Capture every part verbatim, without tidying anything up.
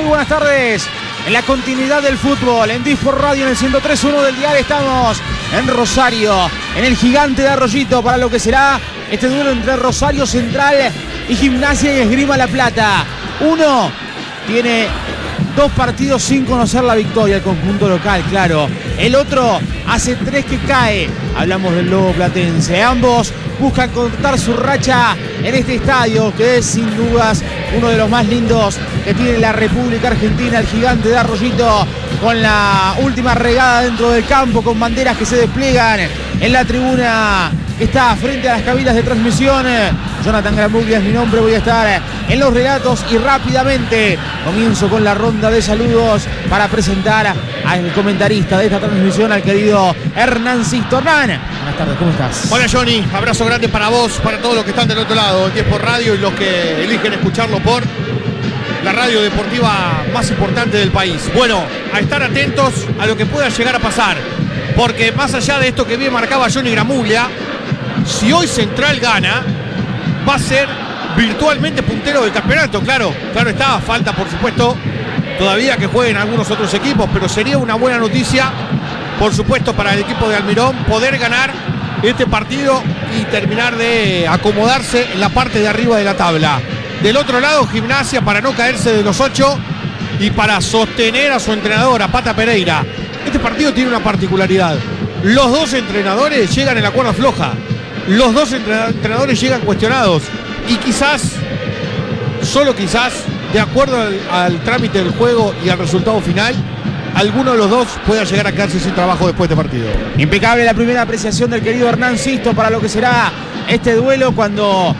buenas tardes. En la continuidad del fútbol, en Disport Radio, en el ciento tres punto uno del dial, estamos en Rosario, en el Gigante de Arroyito, para lo que será este duelo entre Rosario Central y Gimnasia y Esgrima La Plata. Uno tiene dos partidos sin conocer la victoria, el conjunto local, claro. El otro hace tres que cae. Hablamos del Lobo Platense. Ambos buscan cortar su racha en este estadio, que es sin dudas uno de los más lindos que tiene la República Argentina, el Gigante de Arroyito, con la última regada dentro del campo, con banderas que se despliegan en la tribuna que está frente a las cabinas de transmisión. Jonathan Gramuglia es mi nombre, voy a estar en los relatos y rápidamente comienzo con la ronda de saludos para presentar al comentarista de esta transmisión, al querido Hernán Sisto. Hernán, buenas tardes, ¿cómo estás? Hola Johnny, abrazo grande para vos, para todos los que están del otro lado, en Disport Radio, y los que eligen escucharlo por la radio deportiva más importante del país. Bueno, a estar atentos a lo que pueda llegar a pasar, porque más allá de esto que bien marcaba Johnny Gramuglia, si hoy Central gana, va a ser virtualmente puntero del campeonato. Claro, claro está, falta por supuesto todavía que jueguen algunos otros equipos, pero sería una buena noticia, por supuesto, para el equipo de Almirón poder ganar este partido y terminar de acomodarse en la parte de arriba de la tabla. Del otro lado, Gimnasia, para no caerse de los ocho y para sostener a su entrenador, a Pata Pereira. Este partido tiene una particularidad: los dos entrenadores llegan en la cuerda floja. Los dos entrenadores llegan cuestionados y quizás, solo quizás, de acuerdo al, al trámite del juego y al resultado final, alguno de los dos pueda llegar a quedarse sin trabajo después de partido. Impecable la primera apreciación del querido Hernán Sisto para lo que será este duelo, cuando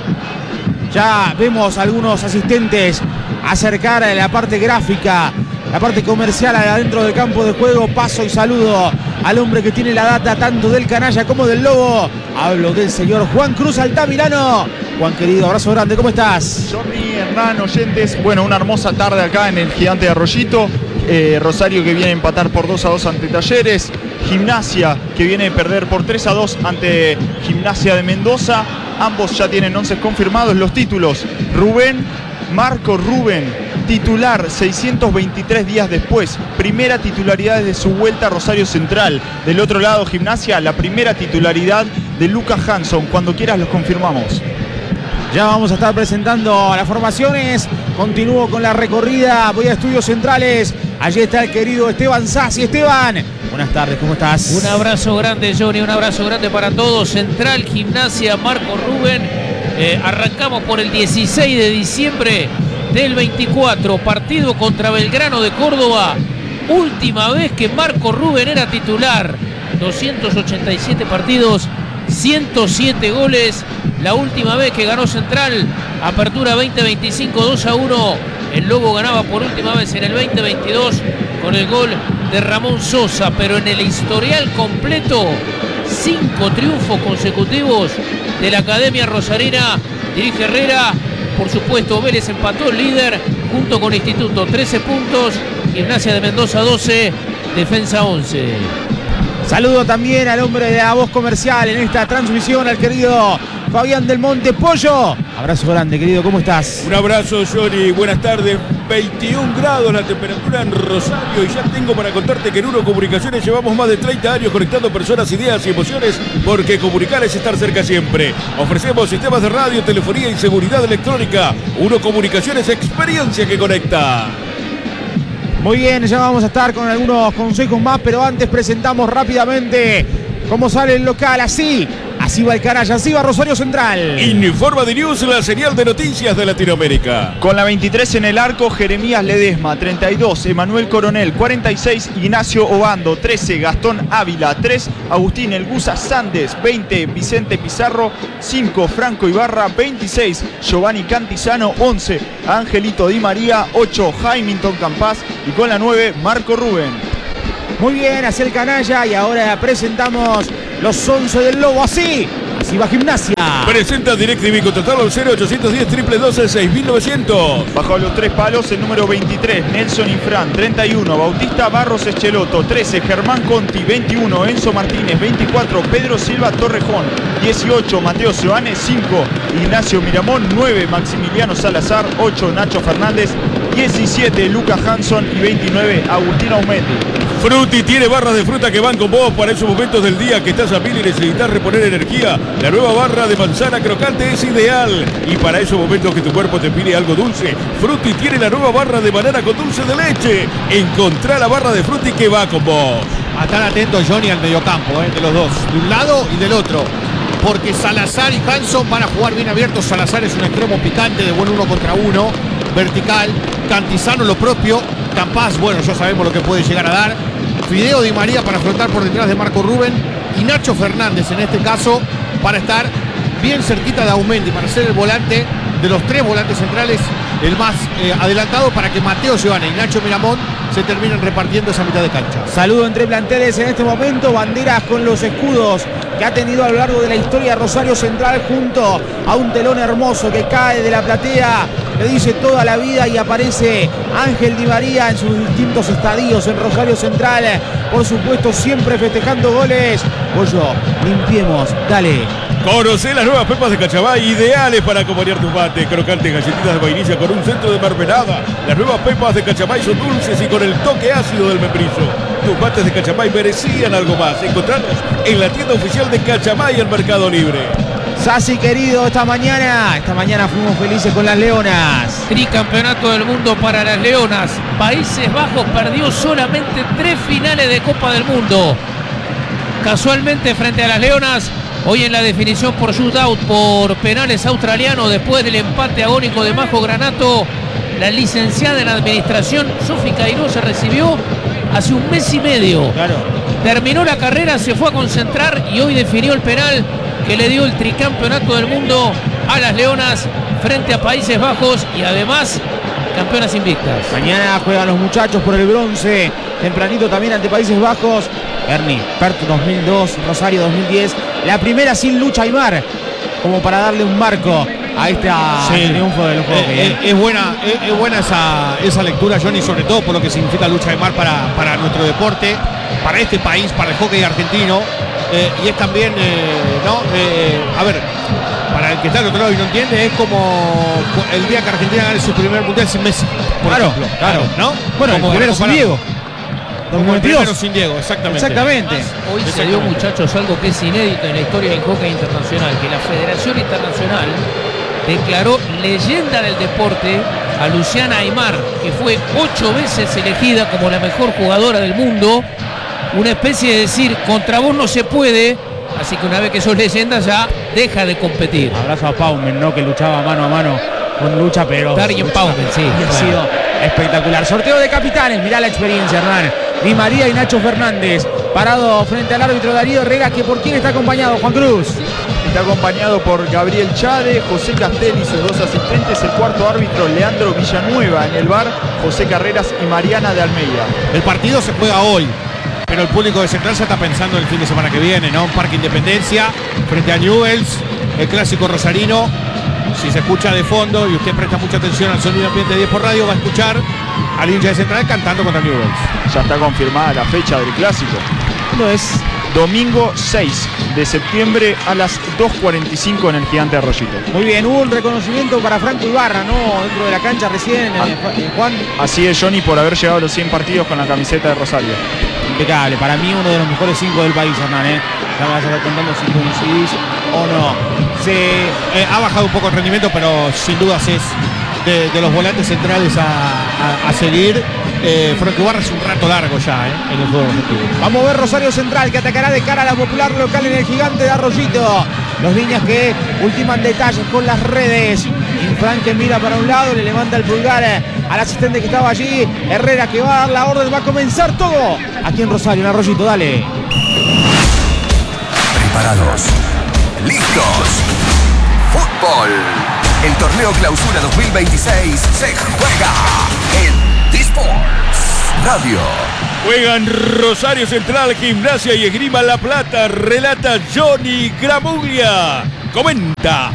ya vemos a algunos asistentes acercar a la parte gráfica, la parte comercial adentro del campo de juego. Paso y saludo al hombre que tiene la data tanto del canalla como del Lobo. Hablo del señor Juan Cruz Altamirano. Juan, querido, abrazo grande, ¿cómo estás? Johnny, Hernán, oyentes, bueno, una hermosa tarde acá en el Gigante de Arroyito. eh, Rosario, que viene a empatar por dos a dos ante Talleres. Gimnasia, que viene a perder por tres a dos ante Gimnasia de Mendoza. Ambos ya tienen once confirmados. Los títulos: Rubén, Marco Rubén, titular seiscientos veintitrés días después, primera titularidad desde su vuelta a Rosario Central. Del otro lado, Gimnasia, la primera titularidad de Lucas Hanson. Cuando quieras los confirmamos. Ya vamos a estar presentando las formaciones. Continúo con la recorrida, voy a Estudios Centrales. Allí está el querido Esteban Sassi. Esteban, buenas tardes, ¿cómo estás? Un abrazo grande, Johnny, un abrazo grande para todos. Central, Gimnasia, Marco Rubén. Eh, arrancamos por el dieciséis de diciembre del veinticuatro, partido contra Belgrano de Córdoba. Última vez que Marco Rubén era titular. doscientos ochenta y siete partidos, ciento siete goles. La última vez que ganó Central, apertura veinte veinticinco, dos a uno. El Lobo ganaba por última vez en el veinte veintidós con el gol de Ramón Sosa, pero en el historial completo, cinco triunfos consecutivos de la Academia Rosarina. Dirige Herrera. Por supuesto, Vélez empató el líder junto con Instituto, trece puntos. Gimnasia de Mendoza, doce. Defensa, once. Saludo también al hombre de la voz comercial en esta transmisión, al querido Fabián del Monte. Pollo, abrazo grande, querido, ¿cómo estás? Un abrazo, Johnny, buenas tardes. veintiún grados la temperatura en Rosario, y ya tengo para contarte que en Uno Comunicaciones llevamos más de treinta años conectando personas, ideas y emociones, porque comunicar es estar cerca siempre. Ofrecemos sistemas de radio, telefonía y seguridad electrónica. Uno Comunicaciones, experiencia que conecta. Muy bien, ya vamos a estar con algunos consejos más, pero antes presentamos rápidamente cómo sale el local. Así, así va el canalla, así va Rosario Central. Informa de News, la señal de noticias de Latinoamérica. Con la veintitrés en el arco, Jeremías Ledesma. Treinta y dos, Emanuel Coronel. Cuarenta y seis, Ignacio Obando. Trece, Gastón Ávila. Tres, Agustín El Gusa Sandes. Veinte, Vicente Pizarro. Cinco, Franco Ibarra. Veintiséis, Giovanni Cantizano. Once, Angelito Di María. Ocho, Jaimington Campás. Y con la nueve, Marco Rubén. Muy bien, hacia el canalla, y ahora presentamos los once del Lobo. Así, Agresiva Gimnasia. Presenta DirecTV, contratalo al cero ochocientos diez, triple doce, seis mil novecientos. Bajo los tres palos, el número veintitrés, Nelson Infran. treinta y uno, Bautista Barros Echeloto. trece, Germán Conti. veintiuno, Enzo Martínez. veinticuatro, Pedro Silva Torrejón. dieciocho, Mateo Seoane. cinco, Ignacio Miramón. nueve, Maximiliano Salazar. ocho, Nacho Fernández. diecisiete, Lucas Hanson. Y veintinueve, Agustín Aumetti. Frutti tiene barras de fruta que van con vos para esos momentos del día que estás a mil y necesitas reponer energía. La nueva barra de manzana crocante es ideal. Y para esos momentos que tu cuerpo te pide algo dulce, Frutti tiene la nueva barra de banana con dulce de leche. Encontrá la barra de Frutti que va con vos. A estar atento, Johnny, al mediocampo, ¿eh? De los dos, de un lado y del otro. Porque Salazar y Hanson van a jugar bien abiertos. Salazar es un extremo picante de buen uno contra uno, vertical. Cantizano lo propio. Campaz, bueno, ya sabemos lo que puede llegar a dar. Fideo Di María para afrontar por detrás de Marco Rubén. Y Nacho Fernández, en este caso, para estar bien cerquita de Aumendi, para ser el volante de los tres volantes centrales, el más eh, adelantado, para que Mateo Seoane y Nacho Miramón se terminen repartiendo esa mitad de cancha. Saludo entre planteles en este momento. Banderas con los escudos que ha tenido a lo largo de la historia Rosario Central, junto a un telón hermoso que cae de la platea, le dice toda la vida, y aparece Ángel Di María en sus distintos estadios en Rosario Central, por supuesto siempre festejando goles. Pollo, limpiemos, dale. Conocé las nuevas pepas de Cachabay, ideales para acompañar tu mate. Crocantes galletitas de vainilla con un centro de mermelada. Las nuevas pepas de Cachabay son dulces y con el toque ácido del membrillo. Tus mates de Cachabay merecían algo más. Encontrarlos en la tienda oficial de Cachabay en Mercado Libre. Sassi querido, esta mañana, esta mañana fuimos felices con las Leonas. Tricampeonato del mundo para las Leonas. Países Bajos perdió solamente tres finales de Copa del Mundo. Casualmente frente a las Leonas, hoy en la definición por shootout por penales australianos, después del empate agónico de Majo Granato, la licenciada en administración Sofi Cairó se recibió hace un mes y medio. Claro. Terminó la carrera, se fue a concentrar y hoy definió el penal que le dio el tricampeonato del mundo a las Leonas frente a Países Bajos, y además campeonas invictas. Mañana juegan los muchachos por el bronce, tempranito también ante Países Bajos. Ernie, Perth dos mil dos, Rosario dos mil diez, la primera sin Lucha Aymar, como para darle un marco a este Sí. triunfo del hockey. Eh, eh, es buena, es, es buena esa, esa lectura, Johnny, sobre todo por lo que significa Lucha Aymar para, para nuestro deporte, para este país, para el hockey argentino. Eh, y es también, eh, ¿no? Eh, a ver, para el que está al otro lado y no entiende, es como el día que Argentina gane su primer mundial sin Messi, por Claro, ejemplo. claro. ¿No? Bueno, el Como primero sin para- Diego. Como el primero dos mil veintidós. sin Diego, exactamente. Exactamente. Hoy se dio, muchachos, algo que es inédito en la historia del hockey internacional, que la Federación Internacional declaró leyenda del deporte a Luciana Aymar, que fue ocho veces elegida como la mejor jugadora del mundo. Una especie de decir, contra vos no se puede, así que una vez que sos leyenda ya deja de competir. Abrazo a Paumen, ¿no? Que luchaba mano a mano con Lucha, pero Darien Lucha Paumen, sí, había bueno. sido espectacular. Sorteo de capitanes, mirá la experiencia, Hernán. Di María y Nacho Fernández, parado frente al árbitro Darío Herrera, que por quién está acompañado, Juan Cruz. Está acompañado por Gabriel Chade, José Castel y sus dos asistentes. El cuarto árbitro, Leandro Villanueva. En el bar, José Carreras y Mariana de Almeida. El partido se juega hoy, pero el público de Central ya está pensando en el fin de semana que viene, ¿no? Parque Independencia, frente a Newell's, el clásico rosarino. Si se escucha de fondo y usted presta mucha atención al sonido ambiente de diez por radio, va a escuchar al hincha de Central cantando contra Newell's. Ya está confirmada la fecha del clásico. No es Domingo seis de septiembre a las dos cuarenta y cinco en el Gigante Arroyito. muy bien, hubo un reconocimiento para Franco Ibarra, ¿no? Dentro de la cancha recién, eh, eh, Juan. Así es, Johnny, por haber llegado a los cien partidos con la camiseta de Rosario. Impecable, para mí uno de los mejores cinco del país, Hernán, ¿eh? Ya me vas a estar contando si coincidís o no. Se Eh, ha bajado un poco el rendimiento, pero sin dudas es de, de los volantes centrales a, a- a seguir. Eh, Franco Ibarra es un rato largo ya, ¿eh? En el juego argentino. Vamos a ver Rosario Central, que atacará de cara a la popular local en el Gigante de Arroyito. Los líneas que ultiman detalles con las redes. Infran que mira para un lado, le levanta el pulgar al asistente que estaba allí. Herrera que va a dar la orden, va a comenzar todo aquí en Rosario, en Arroyito, dale. Preparados. Listos. Fútbol. El torneo Clausura dos mil veintiséis se juega en D-Sports Radio. Juegan Rosario Central, Gimnasia y Esgrima La Plata. Relata Johnny Gramuglia. Comenta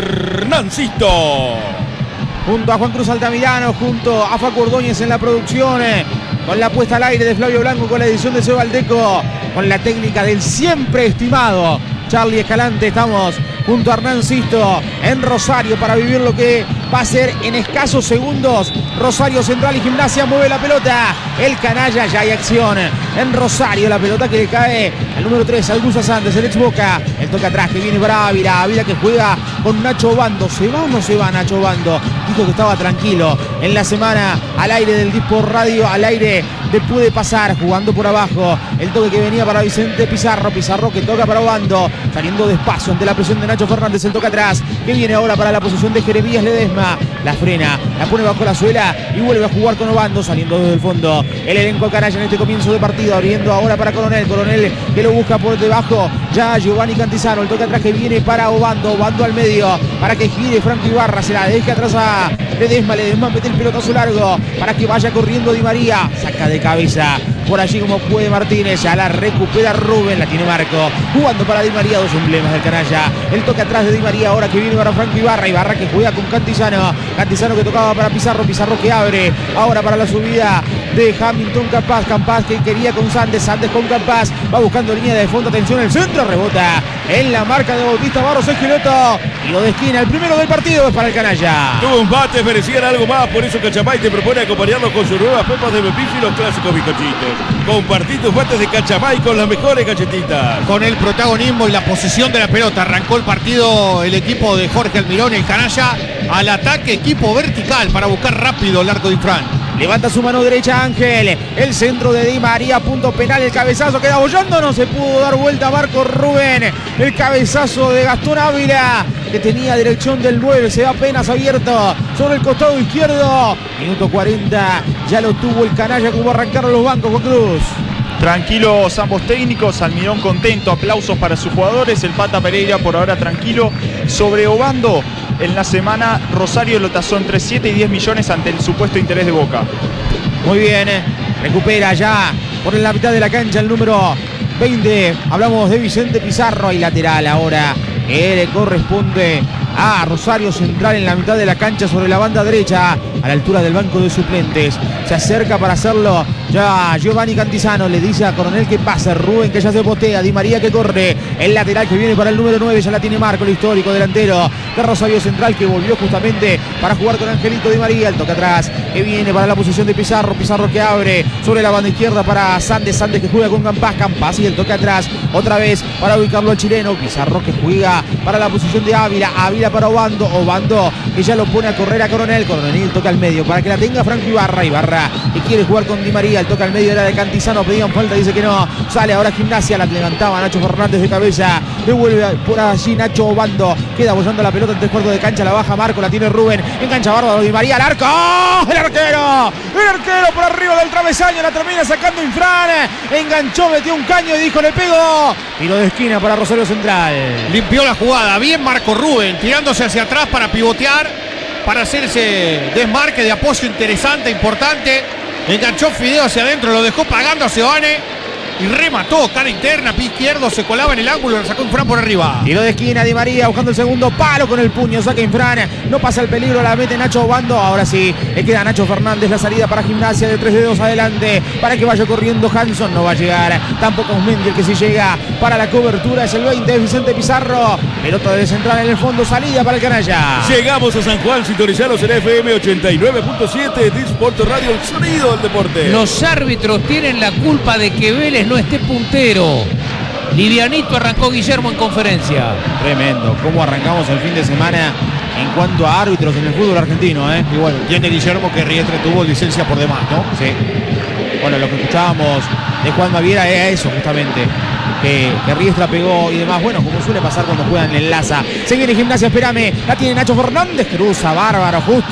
Hernancito. Junto a Juan Cruz Altamirano, junto a Facu Ordóñez en la producción, eh, con la puesta al aire de Flavio Blanco, con la edición de Seba Aldeco, con la técnica del siempre estimado Charlie Escalante. Estamos junto a Hernán Sisto en Rosario para vivir lo que va a ser en escasos segundos. Rosario Central y Gimnasia mueve la pelota. El canalla, ya hay acción en Rosario. La pelota que le cae al número tres, al Gusa Santos, el ex Boca. El toque atrás que viene para Ávila. Ávila que juega con Nacho Bando. ¿Se va o no se va Nacho Bando? Dijo que estaba tranquilo en la semana al aire del Dispo Radio, al aire de Puede Pasar, jugando por abajo. El toque que venía para Vicente Pizarro. Pizarro que toca para Bando, saliendo despacio ante la presión de Nacho Fernández. El toque atrás que viene ahora para la posición de Jeremías Ledesma. La frena, la pone bajo la suela y vuelve a jugar con Obando, saliendo desde el fondo. El elenco canalla en este comienzo de partido, abriendo ahora para Coronel. Coronel que lo busca por debajo. Ya Giovanni Cantizano. El toque atrás que viene para Obando. Obando al medio para que gire Franco Ibarra. Se la deja atrás a Ledesma. Ledesma mete el pelotazo largo para que vaya corriendo Di María. Saca de cabeza por allí como puede Martínez. Ya la recupera Rubén. La tiene Marco. Jugando para Di María. Dos emblemas del canalla. El toque atrás de Di María. Ahora que viene para Franco Ibarra. Ibarra que juega con Cantizano. Cantizano que tocaba para Pizarro. Pizarro que abre. Ahora para la subida de Hamilton Campas. Campas que quería con Sandes. Sandes con Campas. Va buscando línea de fondo. Atención, el centro. Rebota en la marca de Bautista Barros Esqueloto. Y lo de esquina. El primero del partido es para el canalla. Tuvo empates, merecían algo más. Por eso Cachamay te propone acompañarlos con sus nuevas pepas de pepillo y los clásicos bizcochitos. Compartí tus empates de Cachamay con las mejores galletitas. Con el protagonismo y la posesión de la pelota. Arrancó el partido el equipo de Jorge Almirón, el canalla. Al ataque, equipo vertical para buscar rápido el arco de Infran. Levanta su mano derecha Ángel. El centro de Di María, punto penal. El cabezazo queda bollando. No se pudo dar vuelta Marco Rubén. El cabezazo de Gastón Ávila, que tenía dirección del nueve. Se da apenas abierto sobre el costado izquierdo. Minuto cuarenta. Ya lo tuvo el canalla. Como arrancaron los bancos, Juan Cruz. Tranquilos ambos técnicos, Almirón contento, aplausos para sus jugadores, el Pata Pereira por ahora tranquilo. Sobre Obando, en la semana Rosario lo tasó entre siete y diez millones ante el supuesto interés de Boca. Muy bien, recupera ya por la mitad de la cancha el número veinte. Hablamos de Vicente Pizarro y lateral ahora que le corresponde a Rosario Central en la mitad de la cancha sobre la banda derecha, a la altura del banco de suplentes. Se acerca para hacerlo ya Giovanni Cantizano. Le dice a Coronel que pase. Rubén que ya se botea. Di María que corre. El lateral que viene para el número nueve. Ya la tiene Marco, el histórico delantero de Rosario Central, que volvió justamente para jugar con Angelito Di María. El toque atrás que viene para la posición de Pizarro. Pizarro que abre sobre la banda izquierda para Sandes. Sandes que juega con Campas. Campas y el toque atrás otra vez para ubicarlo al chileno. Pizarro que juega para la posición de Ávila. Ávila para Obando. Obando que ya lo pone a correr a Coronel. Coronel toca al medio para que la tenga Franco Ibarra. Ibarra que quiere jugar con Di María. El toque al medio era de Cantizano. Pedían falta, dice que no. Sale ahora Gimnasia. La levantaba Nacho Fernández de cabeza. Devuelve por allí Nacho Obando. Queda apoyando la pelota en tres cuartos de cancha. La baja Marco. La tiene Rubén. Engancha bárbaro Di María al arco. ¡Oh! El arquero. El arquero por arriba del travesaño. La termina sacando Infran. Enganchó, metió un caño y dijo le pegó. Tiro de esquina para Rosario Central. Limpió la jugada. Bien Marco Rubén. Tirándose hacia atrás para pivotear. Para hacer ese desmarque de apoyo interesante, importante. Enganchó Fideo hacia adentro, lo dejó pagando a Seoane y remató, cara interna, pie izquierdo, se colaba en el ángulo, lo sacó Infran por arriba. Tiro de esquina, Di María buscando el segundo palo con el puño, saca Infran, no pasa el peligro, la mete Nacho Obando. Ahora sí, le queda Nacho Fernández, la salida para Gimnasia de tres dedos adelante, para que vaya corriendo Hanson, no va a llegar, tampoco Osmendi, el que sí llega para la cobertura, es el veinte de Vicente Pizarro, pelota de central en el fondo, salida para el canalla. Llegamos a San Juan, sintonizados en F M ochenta y nueve punto siete, Disport Radio, el sonido del deporte. Los árbitros tienen la culpa de que Vélez no esté puntero. Livianito arrancó Guillermo en conferencia. Tremendo, cómo arrancamos el fin de semana en cuanto a árbitros en el fútbol argentino, ¿eh? Y bueno, tiene Guillermo que Riestre tuvo licencia por demás, ¿no? Sí. Bueno, lo que escuchábamos de Juan Maviera era eso justamente, que, que Riestra pegó y demás. Bueno, como suele pasar cuando juegan en Laza. Se viene Gimnasia, espérame. La tiene Nacho Fernández, cruza, bárbaro, justo.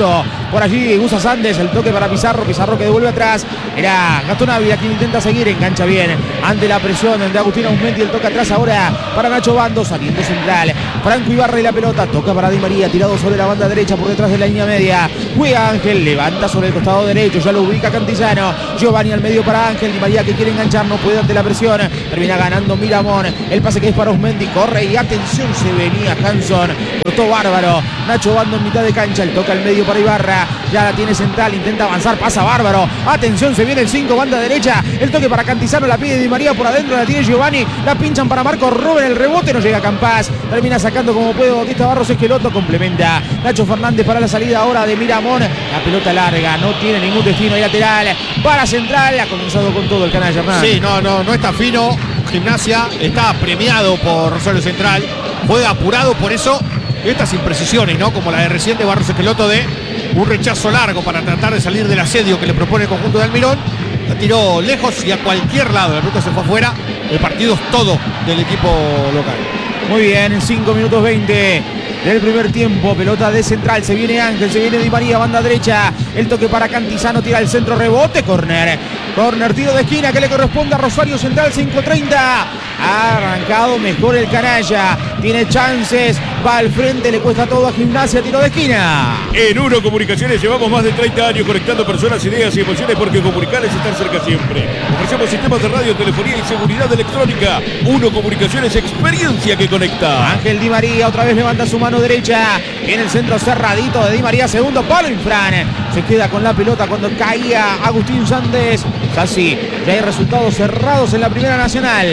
Por allí usa Sandes, el toque para Pizarro. Pizarro que devuelve atrás. Era Gastón Ávila quien intenta seguir. Engancha bien ante la presión de Agustín Aumenti. El toque atrás ahora para Nacho Bando. Saliendo central. Franco Ibarra y la pelota. Toca para Di María. Tirado sobre la banda derecha por detrás de la línea media. Juega Ángel. Levanta sobre el costado derecho. Ya lo ubica Cantizano. Giovanni al medio para Ángel. Di María que quiere enganchar. No puede ante la presión. Termina ganando Miramón. El pase que es para Osmendi. Corre y atención. Se venía Hanson. Cortó bárbaro. Nacho Bando en mitad de cancha. El toca al medio para Ibarra. Ya la tiene central. Intenta avanzar. Pasa bárbaro. Atención. Se viene el cinco. Banda derecha. El toque para Cantizano. La pide Di María por adentro. La tiene Giovanni. La pinchan para Marco Rubén. El rebote no llega a Campás. Termina sacando como puede Bautista Barros. Esqueloto complementa. Nacho Fernández para la salida ahora de Miramón. La pelota larga. No tiene ningún destino ahí lateral. Para central. Ha comenzado con todo el canal Hernández. Sí, no, no, no está fino. Gimnasia está premiado por Rosario Central. Juega apurado, por eso estas imprecisiones, ¿no? Como la de reciente Barros Esqueloto de un rechazo largo para tratar de salir del asedio que le propone el conjunto de Almirón. La tiró lejos y a cualquier lado. La pelota se fue afuera. El partido es todo del equipo local. Muy bien, en cinco minutos veinte del primer tiempo. Pelota de central. Se viene Ángel, se viene Di María, banda derecha. El toque para Cantizano, tira el centro, rebote, córner. Córner, tiro de esquina que le corresponde a Rosario Central, cinco treinta. Ha arrancado mejor el canalla. Tiene chances, va al frente, le cuesta todo a Gimnasia, tiro de esquina. En Uno Comunicaciones llevamos más de treinta años conectando personas, ideas y emociones porque comunicar es estar cerca siempre. Ofrecemos sistemas de radio, telefonía y seguridad electrónica. Uno Comunicaciones, experiencia que conecta. Ángel Di María otra vez levanta su mano derecha. En el centro cerradito de Di María, segundo palo Infran. Se queda con la pelota cuando caía Agustín Sandes. Casi ya hay resultados cerrados en la Primera Nacional.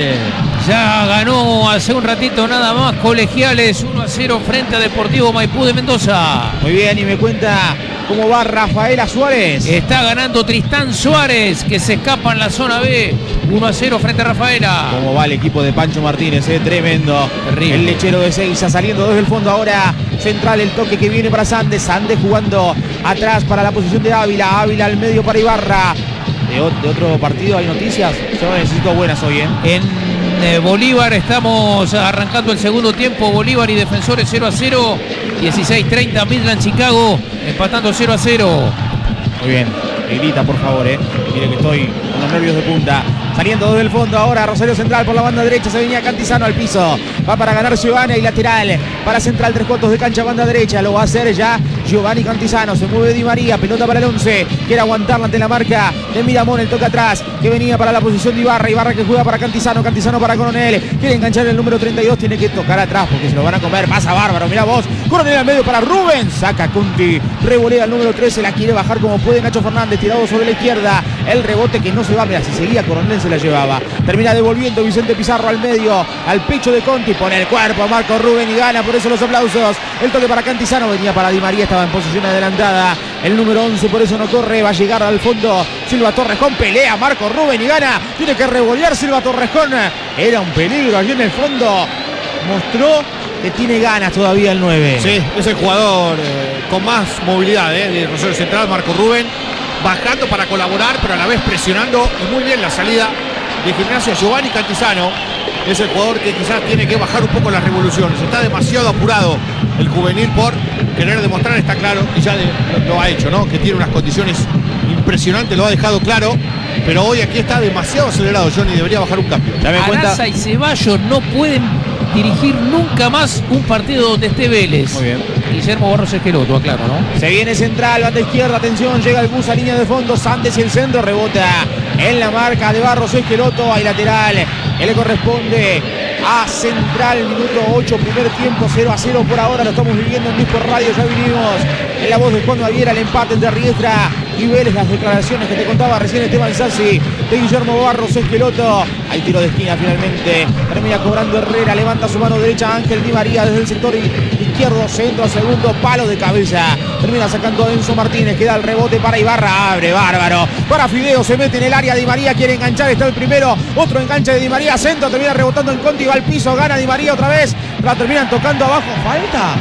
Ya ganó hace un ratito nada más Colegiales uno a cero frente a Deportivo Maipú de Mendoza. Muy bien, y me cuenta cómo va Rafaela Suárez. Está ganando Tristán Suárez, que se escapa en la zona B. uno a cero frente a Rafaela. Cómo va el equipo de Pancho Martínez, eh, tremendo. Terrible. El lechero de Seiza saliendo desde el fondo ahora. Central, el toque que viene para Sandes. Sandes jugando atrás para la posición de Ávila. Ávila al medio para Ibarra. De, de otro partido hay noticias. Yo necesito buenas hoy, ¿eh? En eh, Bolívar estamos arrancando el segundo tiempo. Bolívar y Defensores cero a cero. dieciséis treinta Midland Chicago empatando cero a cero. Muy bien. Me grita, por favor, eh. Mire que estoy con los nervios de punta. Saliendo desde el fondo ahora Rosario Central por la banda derecha. Se venía Cantizano al piso. Va para ganar Giovanni y lateral. Para Central, tres cuartos de cancha, banda derecha. Lo va a hacer ya Giovanni Cantizano. Se mueve Di María. Pelota para el once. Quiere aguantarla ante la marca de Miramón. El toque atrás que venía para la posición de Ibarra. Ibarra que juega para Cantizano. Cantizano para Coronel. Quiere enganchar el número treinta y dos. Tiene que tocar atrás porque se lo van a comer. Pasa bárbaro. Mira vos. Coronel al medio para Rubén. Saca Conti. Revolea el número trece. La quiere bajar como puede Nacho Fernández. Tirado sobre la izquierda. El rebote que no se va. Mira, si seguía Coronel se la llevaba. Termina devolviendo Vicente Pizarro al medio. Al pecho de Conti. Pone el cuerpo a Marco Rubén y gana. Por eso los aplausos. El toque para Cantizano. Venía para Di María. Estaba en posición adelantada. El número once por eso no corre. Va a llegar al fondo Silva Torrejón. Pelea Marco Rubén y gana. Tiene que revolear Silva Torrejón. Era un peligro allí en el fondo. Mostró que tiene ganas todavía el nueve. Sí, es el jugador eh, con más movilidad eh, de Rosario Central, Marco Rubén. Bajando para colaborar, pero a la vez presionando. Y muy bien la salida de Gimnasia. Giovanni Cantizano es el jugador que quizás tiene que bajar un poco las revoluciones. Está demasiado apurado el juvenil por querer demostrar, está claro, y ya de, lo, lo ha hecho, ¿no? Que tiene unas condiciones impresionantes, lo ha dejado claro. Pero hoy aquí está demasiado acelerado, Johnny, debería bajar un cambio. Araza y Ceballos no pueden dirigir nunca más un partido donde esté Vélez. Muy bien. Guillermo Barros Esqueloto, aclaro, ¿no? Se viene Central, banda izquierda, atención, llega el bus a línea de fondo, Sandes y el centro, rebota en la marca de Barros Esqueloto, hay lateral, que le corresponde a Central, minuto ocho, primer tiempo, cero a cero por ahora, lo estamos viviendo en Disco Radio, ya vinimos en la voz de Juan Baviera, el empate entre Riestra y Vélez, las declaraciones que te contaba recién Esteban Sassi de Guillermo Barros Esqueloto. Hay tiro de esquina finalmente, termina cobrando Herrera, levanta su mano derecha Ángel Di María desde el sector izquierdo, centro, segundo, palo de cabeza, termina sacando a Enzo Martínez, queda el rebote para Ibarra, abre bárbaro, para Fideo, se mete en el área, Di María quiere enganchar, está el primero, otro enganche de Di María, centro, termina rebotando en Conti, va al piso, gana Di María otra vez, la terminan tocando abajo, falta,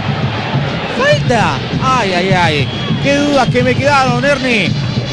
falta, ay, ay, ay, qué dudas que me quedaron, Ernie.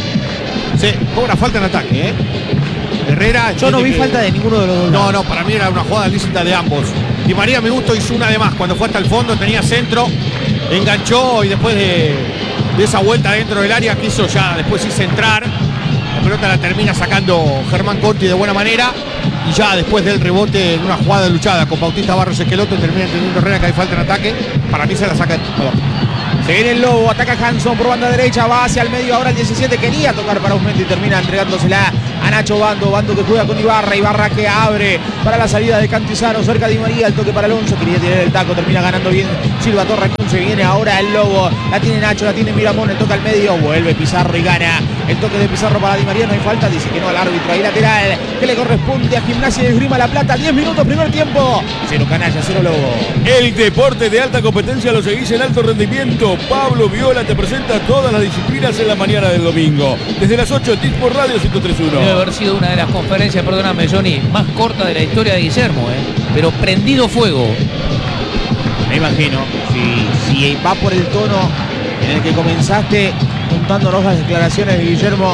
Sí, cobra falta en ataque, ¿eh? Herrera. Yo no vi que... falta de ninguno de los dos. No, no, para mí era una jugada lícita de ambos. Di María, me gustó, hizo una de más. Cuando fue hasta el fondo, tenía centro, enganchó y después de de esa vuelta dentro del área, quiso ya después sí centrar. La pelota la termina sacando Germán Conti de buena manera. Y ya después del rebote en una jugada luchada con Bautista Barros Esqueloto, termina entendiendo Herrera que hay falta en ataque. Para mí se la saca. No. Se viene el Lobo, ataca Hanson por banda derecha, va hacia el medio, ahora el diecisiete quería tocar para Ausmendi y termina entregándosela a Nacho Bando, Bando que juega con Ibarra, Ibarra que abre para la salida de Cantizano, cerca de Di María, el toque para Alonso, quería tirar el taco, termina ganando bien Silva Torres, se viene ahora el Lobo, la tiene Nacho, la tiene Miramón, el toque al medio, vuelve Pizarro y gana, el toque de Pizarro para Di María, no hay falta, dice que no al árbitro, ahí lateral, que le corresponde a Gimnasia de Esgrima La Plata, diez minutos, primer tiempo, cero Canalla, cero Lobo. El deporte de alta competencia lo seguís en alto rendimiento. Pablo Viola te presenta todas las disciplinas en la mañana del domingo. Desde las ocho, Dispor Radio ciento tres punto uno. Debe haber sido una de las conferencias, perdóname Johnny, más corta de la historia de Guillermo, ¿eh? Pero prendido fuego. Me imagino, si, si va por el tono en el que comenzaste juntándonos las declaraciones de Guillermo,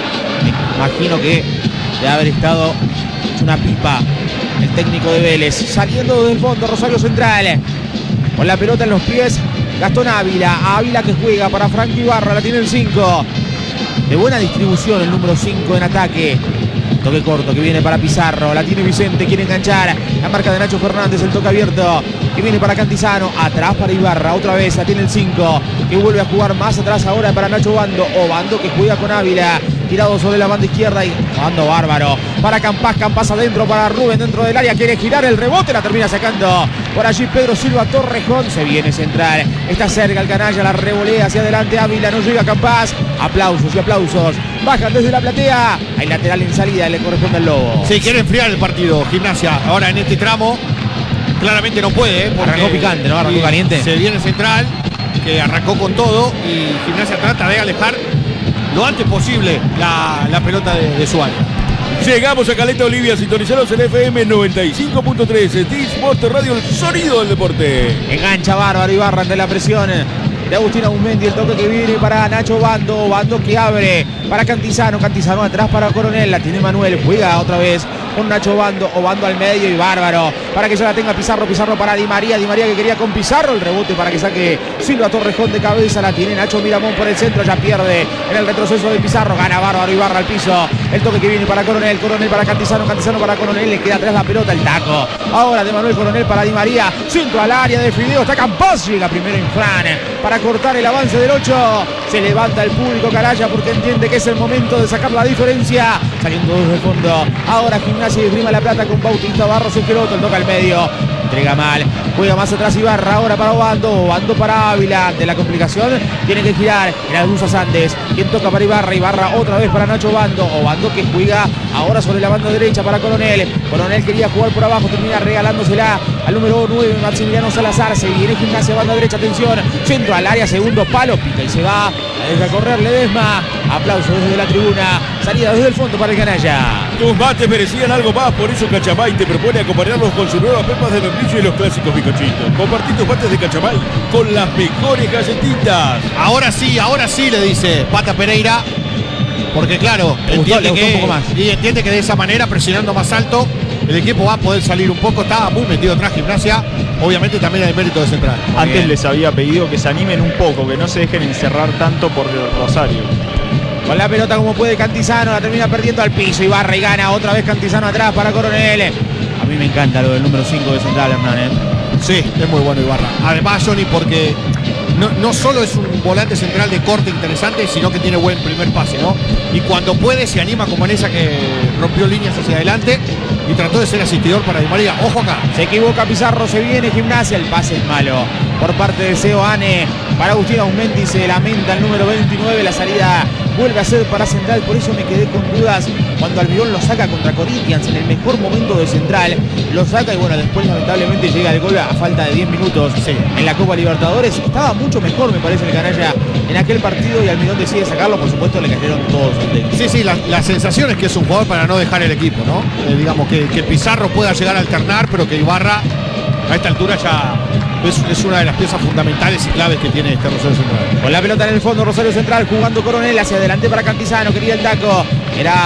me imagino que debe haber estado hecho una pipa el técnico de Vélez. Saliendo desde el fondo, Rosario Central, con la pelota en los pies, Gastón Ávila, Ávila que juega para Franco Ibarra, la tiene el cinco. De buena distribución el número cinco en ataque. Toque corto que viene para Pizarro, la tiene Vicente, quiere enganchar. La marca de Nacho Fernández, el toque abierto que viene para Cantizano, atrás para Ibarra, otra vez la tiene el cinco, que vuelve a jugar más atrás ahora para Nacho Bando, o Bando que juega con Ávila, tirado sobre la banda izquierda y Bando bárbaro, para Campas, Campas adentro para Rubén dentro del área, quiere girar el rebote, la termina sacando por allí Pedro Silva Torrejón, se viene central, está cerca el canalla, la revolea hacia adelante Ávila, no llega Campas, aplausos y aplausos, bajan desde la platea, hay lateral en salida, le corresponde al Lobo. Sí, quiere enfriar el partido Gimnasia, ahora en este tramo. Claramente no puede, ¿eh? Arrancó picante, ¿no? Arrancó caliente. Se viene central, que arrancó con todo y Gimnasia trata de alejar lo antes posible la, la pelota de, de su área. Llegamos a Caleta Olivia, sintonizados en F M noventa y cinco punto tres, Disport Radio, el sonido del deporte. Engancha bárbaro Ibarra ante la presión de Agustín Ausmendi, el toque que viene para Nacho Bando, Bando que abre para Cantizano, Cantizano atrás para Coronel, la tiene Manuel, juega otra vez con Nacho Bando, o Bando al medio y bárbaro, para que ya la tenga Pizarro, Pizarro para Di María, Di María que quería con Pizarro, el rebote para que saque Silva Torrejón de cabeza, la tiene Nacho Miramón por el centro, ya pierde en el retroceso de Pizarro, gana bárbaro Ibarra al piso, el toque que viene para Coronel, Coronel para Cantizano, Cantizano para Coronel, le queda atrás la pelota, el taco, ahora de Manuel Coronel para Di María, centro al área de Fideo, está Campas, llega primero Infran, para cortar el avance del ocho, se levanta el público Caraya porque entiende que es el momento de sacar la diferencia, saliendo desde el fondo, ahora Gimnasia de Esgrima La Plata con Bautista Barros Esqueloto, el toca al medio, entrega mal, juega más atrás Ibarra, ahora para Obando, Obando para Ávila, de la complicación, tiene que girar, era Luz Sandes, quien toca para Ibarra, Ibarra otra vez para Nacho Obando, Obando que juega ahora sobre la banda derecha para Coronel, Coronel quería jugar por abajo, termina regalándosela al número nueve, Maximiliano Salazar, se viene Gimnasia, banda derecha, atención, centro al área, segundo palo, pica y se va, a correr Ledesma, aplauso desde la tribuna, salida desde el fondo para el canalla. Tus mates merecían algo más, por eso Cachamay te propone acompañarlos con sus nuevas pepas de membrillo y los clásicos bizcochitos. Compartí tus mates de Cachamay con las mejores galletitas. Ahora sí, ahora sí, le dice Pata Pereira, porque claro, Le gustó, le entiende, gustó que, un poco más. y entiende que de esa manera, presionando más alto, el equipo va a poder salir un poco, estaba muy metido atrás Gimnasia, obviamente también hay mérito de central. Antes Bien. les había pedido que se animen un poco, que no se dejen encerrar tanto por Rosario. Con la pelota como puede Cantizano, la termina perdiendo al piso, Ibarra y gana otra vez Cantizano atrás para Coronel. A mí me encanta lo del número cinco de central, Hernán, ¿eh? Sí, es muy bueno Ibarra. Además, Johnny, porque no, no solo es un volante central de corte interesante, sino que tiene buen primer pase, ¿no? Y cuando puede se anima como en esa que rompió líneas hacia adelante y trató de ser asistidor para Di María. Ojo acá. Se equivoca Pizarro, se viene Gimnasia, el pase es malo por parte de Seoane. Para Agustín Ausmendi se lamenta el número veintinueve, la salida vuelve a ser para Central, por eso me quedé con dudas cuando Almirón lo saca contra Corinthians en el mejor momento de Central, lo saca y bueno, después lamentablemente llega el gol a falta de diez minutos Sí. en la Copa Libertadores. Estaba mucho mejor, me parece, el canalla en aquel partido y Almirón decide sacarlo, por supuesto le cayeron todos al técnico. Sí, sí, la, la sensación es que es un jugador para no dejar el equipo, ¿no? Eh, digamos que, que Pizarro pueda llegar a alternar, pero que Ibarra a esta altura ya es, es una de las piezas fundamentales y claves que tiene este Rosario Central. Con la pelota en el fondo, Rosario Central jugando Coronel hacia adelante para Cantizano, quería el taco, era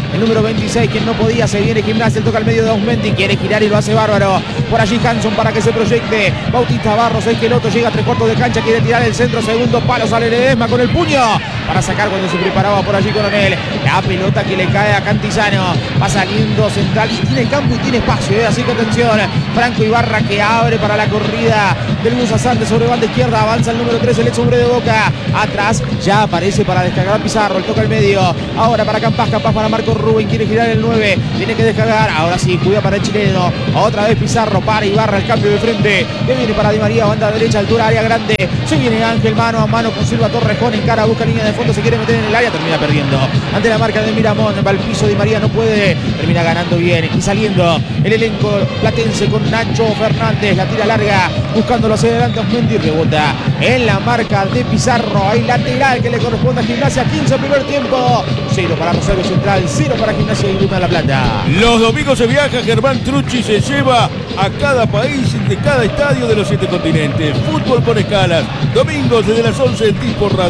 el número veintiséis, quien no podía, se viene Gimnasia, toca al medio de Ausmendi, quiere girar y lo hace bárbaro. Por allí Hanson para que se proyecte. Bautista Barros, Esqueloto llega a tres cuartos de cancha, quiere tirar el centro, segundo palo, sale Ledesma con el puño para sacar cuando se preparaba por allí Coronel. La pelota que le cae a Cantizano, va saliendo central y tiene campo y tiene espacio, ¿eh? Así que atención, Franco Ibarra que abre para la corrida del Musasante sobre banda izquierda, avanza el número tres, el ex hombre de Boca, atrás ya aparece para descargar Pizarro, el toca al medio, ahora para Campas, Campas para Marco Rubén, quiere girar el nueve, tiene que descargar, ahora sí, cuida para el chileno, otra vez Pizarro para Ibarra, el cambio de frente, que viene para Di María, banda derecha, altura, área grande, se viene Ángel mano a mano con Silva Torrejón, en cara, busca línea de fondo, se quiere meter en el área, termina perdiendo, ante la marca de Miramón, va al piso Di María, no puede, termina ganando bien, y saliendo el elenco platense con Nacho Fernández, la tira larga, buscándolo hacia adelante, Osmendi rebota en la marca de Pizarro, hay lateral que le corresponde a Gimnasia, quince primer tiempo, cero para Rosario Central, cero para Gimnasia y Grima de la Plata. Los domingos se viaja, Germán Trucci se lleva a cada país de cada estadio de los siete continentes. Fútbol con escalas, domingos desde las once en Tipo Radio.